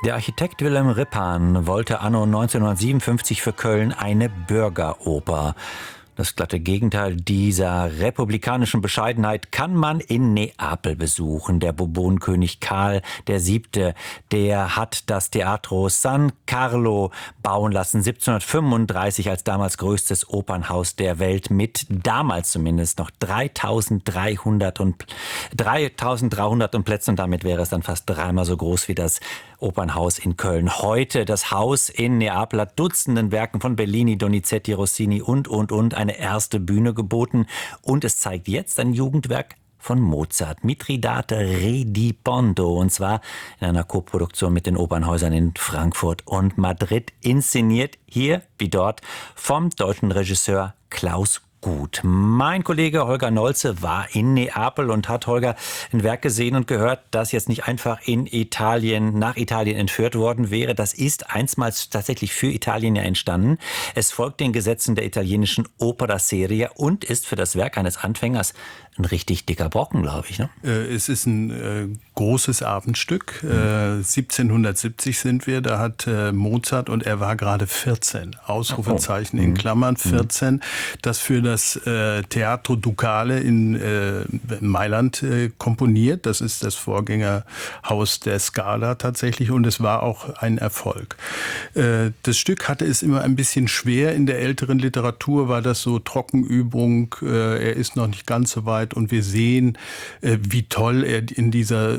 Der Architekt Wilhelm Rippan wollte anno 1957 für Köln eine Bürgeroper. Das glatte Gegenteil dieser republikanischen Bescheidenheit kann man in Neapel besuchen. Der Bourbonenkönig Karl VII., der hat das Teatro San Carlo bauen lassen, 1735 als damals größtes Opernhaus der Welt mit damals zumindest noch 3.300 Plätzen, und damit wäre es dann fast dreimal so groß wie das Opernhaus in Köln. Heute das Haus in Neapel hat Dutzenden Werken von Bellini, Donizetti, Rossini und eine erste Bühne geboten. Und es zeigt jetzt ein Jugendwerk von Mozart, Mithridate Redipondo, und zwar in einer Koproduktion mit den Opernhäusern in Frankfurt und Madrid, inszeniert hier wie dort vom deutschen Regisseur Klaus Guth. Mein Kollege Holger Nolze war in Neapel und hat, Holger, ein Werk gesehen und gehört, das jetzt nicht einfach nach Italien entführt worden wäre. Das ist einstmals tatsächlich für Italien ja entstanden. Es folgt den Gesetzen der italienischen Opera seria und ist für das Werk eines Anfängers ein richtig dicker Brocken, glaube ich. Ne? Es ist ein großes Abendstück. 1770 sind wir, da hat Mozart, und er war gerade 14, Ausrufezeichen in Klammern, 14, das für das Teatro Ducale in Mailand komponiert. Das ist das Vorgängerhaus der Scala tatsächlich, und es war auch ein Erfolg. Das Stück hatte es immer ein bisschen schwer. In der älteren Literatur war das so Trockenübung, er ist noch nicht ganz so weit, und wir sehen, wie toll er in dieser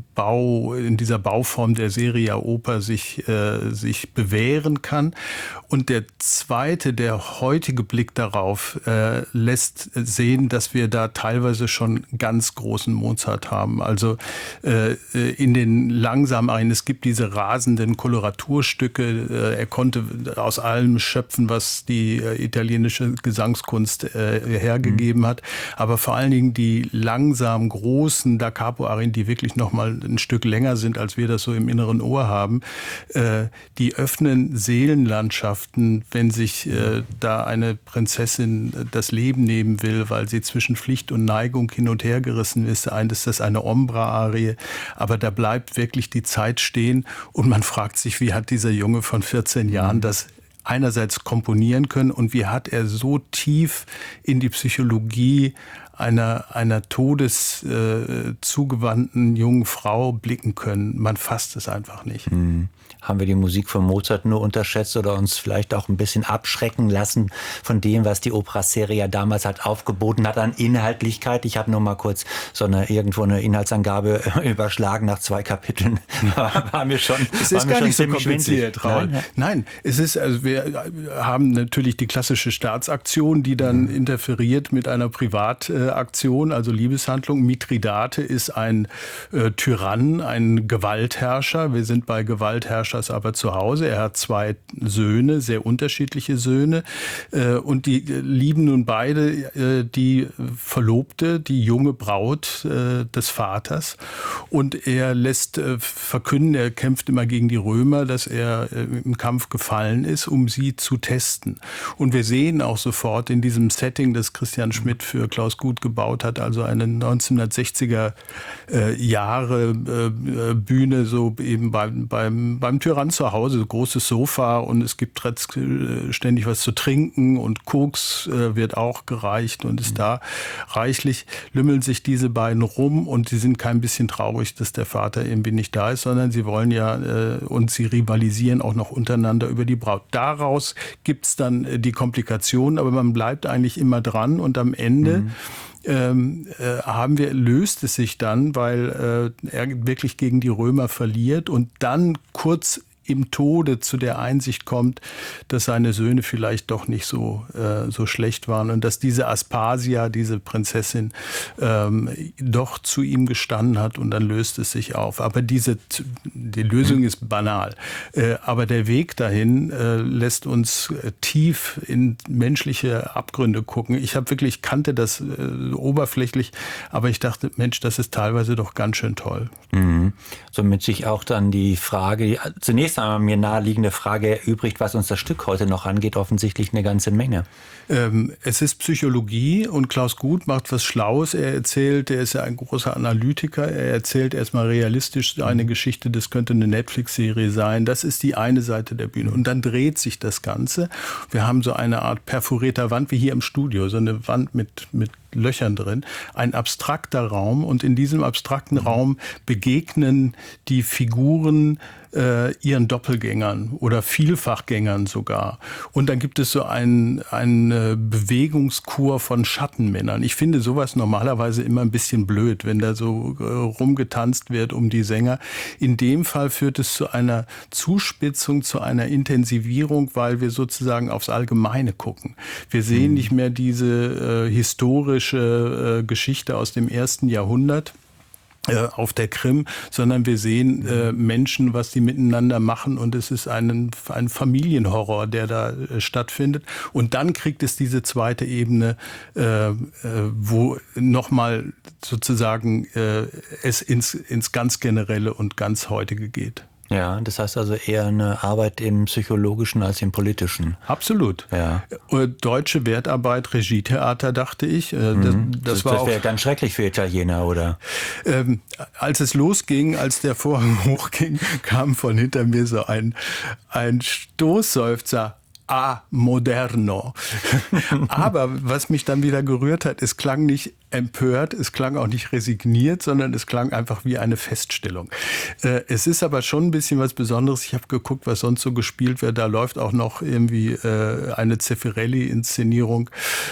Bauform der Seria Oper sich bewähren kann. Und der heutige Blick darauf lässt sehen, dass wir da teilweise schon ganz großen Mozart haben. Also in den langsamen, es gibt diese rasenden Koloraturstücke. Er konnte aus allem schöpfen, was die italienische Gesangskunst hergegeben hat. Aber vor allen Dingen die langsam großen Da Capo-Arien, die wirklich noch mal ein Stück länger sind, als wir das so im inneren Ohr haben, die öffnen Seelenlandschaften, wenn sich da eine Prinzessin das Leben nehmen will, weil sie zwischen Pflicht und Neigung hin und her gerissen ist. Ist das eine Ombra-Arie, aber da bleibt wirklich die Zeit stehen, und man fragt sich, wie hat dieser Junge von 14 Jahren das einerseits komponieren können, und wie hat er so tief in die Psychologie einer todeszugewandten jungen Frau blicken können. Man fasst es einfach nicht. Haben wir die Musik von Mozart nur unterschätzt oder uns vielleicht auch ein bisschen abschrecken lassen von dem, was die Opera seria damals halt aufgeboten hat an Inhaltlichkeit? Ich habe nur mal kurz irgendwo eine Inhaltsangabe überschlagen nach 2 Kapiteln. War mir schon, es ist gar nicht so kompliziert, Raul. Nein, es ist, also wir haben natürlich die klassische Staatsaktion, die dann interferiert mit einer Privataktion, also Liebeshandlung. Mithridate ist ein Tyrann, ein Gewaltherrscher. Wir sind bei Gewaltherrschers aber zu Hause. Er hat 2 Söhne, sehr unterschiedliche Söhne. Und die lieben nun beide die Verlobte, die junge Braut des Vaters. Und er lässt verkünden, er kämpft immer gegen die Römer, dass er im Kampf gefallen ist, um sie zu testen. Und wir sehen auch sofort in diesem Setting, das Christian Schmidt für Klaus Guth gebaut hat, also eine 1960er Jahre Bühne, so eben beim Tyrann zu Hause, großes Sofa, und es gibt ständig was zu trinken, und Koks wird auch gereicht und ist da reichlich, lümmeln sich diese beiden rum, und sie sind kein bisschen traurig, dass der Vater irgendwie nicht da ist, sondern sie wollen und sie rivalisieren auch noch untereinander über die Braut. Daraus gibt's dann die Komplikationen, aber man bleibt eigentlich immer dran, und am Ende löst es sich dann, weil er wirklich gegen die Römer verliert und dann kurz im Tode zu der Einsicht kommt, dass seine Söhne vielleicht doch nicht so schlecht waren, und dass diese Aspasia, diese Prinzessin, doch zu ihm gestanden hat, und dann löst es sich auf. Aber die Lösung ist banal. Aber der Weg dahin lässt uns tief in menschliche Abgründe gucken. Ich kannte das oberflächlich, aber ich dachte, Mensch, das ist teilweise doch ganz schön toll. Somit sich auch dann die Frage, zunächst zunächst einmal mir naheliegende Frage erübrigt, was uns das Stück heute noch angeht, offensichtlich eine ganze Menge. Es ist Psychologie und Klaus Guth macht was Schlaues. Er erzählt, er ist ja ein großer Analytiker, er erzählt erstmal realistisch eine Geschichte, das könnte eine Netflix-Serie sein. Das ist die eine Seite der Bühne. Und dann dreht sich das Ganze. Wir haben so eine Art perforierter Wand, wie hier im Studio, so eine Wand mit Löchern drin, ein abstrakter Raum, und in diesem abstrakten Raum begegnen die Figuren ihren Doppelgängern oder Vielfachgängern sogar. Und dann gibt es so eine Bewegungskur von Schattenmännern. Ich finde sowas normalerweise immer ein bisschen blöd, wenn da so rumgetanzt wird um die Sänger. In dem Fall führt es zu einer Zuspitzung, zu einer Intensivierung, weil wir sozusagen aufs Allgemeine gucken. Wir sehen nicht mehr diese historische Geschichte aus dem 1. Jahrhundert auf der Krim, sondern wir sehen Menschen, was die miteinander machen, und es ist ein Familienhorror, der da stattfindet. Und dann kriegt es diese zweite Ebene, wo nochmal sozusagen es ins ganz Generelle und ganz Heutige geht. Ja, das heißt also eher eine Arbeit im Psychologischen als im Politischen. Absolut. Ja. Deutsche Wertarbeit, Regietheater, dachte ich. Das wäre ganz schrecklich für Italiener, oder? Als es losging, als der Vorhang hochging, kam von hinter mir so ein Stoßseufzer. Moderno. Aber was mich dann wieder gerührt hat, es klang nicht empört, es klang auch nicht resigniert, sondern es klang einfach wie eine Feststellung. Es ist aber schon ein bisschen was Besonderes. Ich habe geguckt, was sonst so gespielt wird. Da läuft auch noch irgendwie eine Zeffirelli-Inszenierung.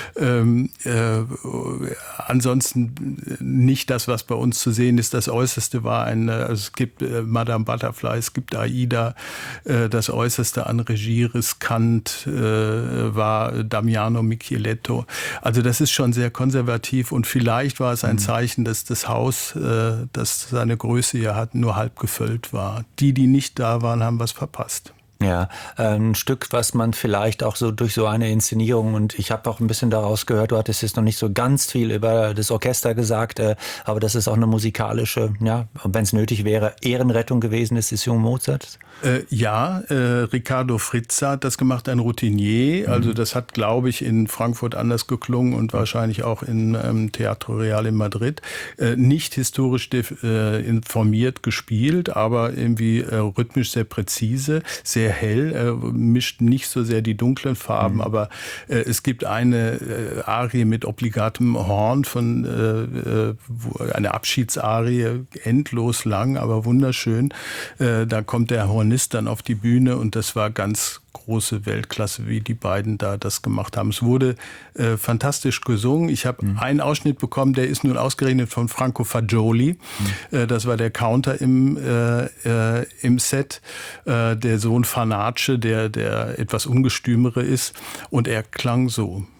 Ansonsten nicht das, was bei uns zu sehen ist. Das Äußerste war es gibt Madame Butterfly, es gibt Aida. Das Äußerste an Regie riskant war Damiano Micheletto. Also das ist schon sehr konservativ, und vielleicht war es ein Zeichen, dass das Haus, das seine Größe hier hat, nur halb gefüllt war. Die nicht da waren, haben was verpasst. Ja, ein Stück, was man vielleicht auch so durch so eine Inszenierung, und ich habe auch ein bisschen daraus gehört, du hattest jetzt noch nicht so ganz viel über das Orchester gesagt, aber das ist auch eine musikalische, ja, wenn es nötig wäre, Ehrenrettung gewesen ist, des jungen Mozart. Riccardo Frizza hat das gemacht, ein Routinier. Also das hat, glaube ich, in Frankfurt anders geklungen und wahrscheinlich auch in Teatro Real in Madrid. Nicht historisch informiert gespielt, aber irgendwie rhythmisch sehr präzise, sehr hell, mischt nicht so sehr die dunklen Farben, aber es gibt eine Arie mit obligatem Horn eine Abschiedsarie, endlos lang, aber wunderschön. Da kommt der Hornist dann auf die Bühne, und das war ganz große Weltklasse, wie die beiden da das gemacht haben. Es wurde fantastisch gesungen. Ich habe einen Ausschnitt bekommen, der ist nun ausgerechnet von Franco Fagioli. Das war der Counter im Set, der Sohn Fanace, der etwas ungestümere ist. Und er klang so.